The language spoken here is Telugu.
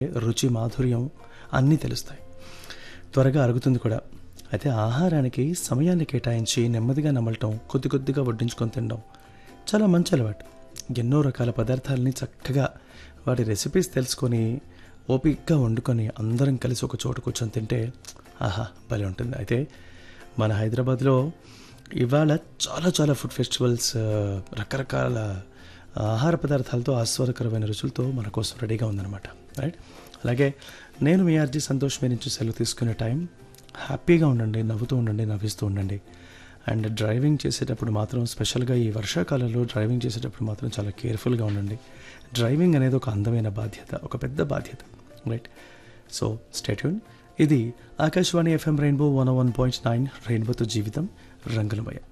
రుచి, మాధుర్యం అన్నీ తెలుస్తాయి. త్వరగా అరుగుతుంది కూడా. అయితే ఆహారానికి సమయాన్ని కేటాయించి నెమ్మదిగా నమలటం, కొద్ది కొద్దిగా వడ్డించుకొని తినడం చాలా మంచి అలవాటు. ఎన్నో రకాల పదార్థాలని చక్కగా వాటి రెసిపీస్ తెలుసుకొని ఓపికగా వండుకొని అందరం కలిసి ఒక చోట కూర్చొని తింటే ఆహా భలే ఉంటుంది. అయితే మన హైదరాబాద్లో ఇవాళ చాలా చాలా ఫుడ్ ఫెస్టివల్స్, రకరకాల ఆహార పదార్థాలతో ఆస్వాదకరమైన రుచులతో మన కోసం రెడీగా ఉందన్నమాట. రైట్. అలాగే నేను మీ ఆర్జీ సంతోష్ మీ నుంచి సెలవు తీసుకునే టైం. హ్యాపీగా ఉండండి, నవ్వుతూ ఉండండి, నవ్విస్తూ ఉండండి. అండ్ డ్రైవింగ్ చేసేటప్పుడు మాత్రం, స్పెషల్గా ఈ వర్షాకాలంలో డ్రైవింగ్ చేసేటప్పుడు మాత్రం చాలా కేర్ఫుల్గా ఉండండి. డ్రైవింగ్ అనేది ఒక అందమైన బాధ్యత, ఒక పెద్ద బాధ్యత. రైట్. So stay tune. ఇది ఆకాశవాణి FM రెయిన్బో 101.9 రెయిన్బోతో జీవితం రంగులమయం.